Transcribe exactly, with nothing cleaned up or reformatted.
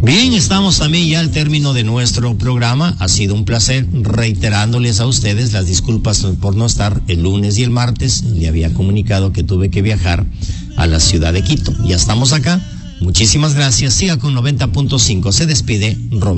Bien, estamos también ya al término de nuestro programa. Ha sido un placer, reiterándoles a ustedes las disculpas por no estar el lunes y el martes. Le había comunicado que tuve que viajar a la ciudad de Quito. Ya estamos acá. Muchísimas gracias. Siga con noventa punto cinco. Se despide Roberto.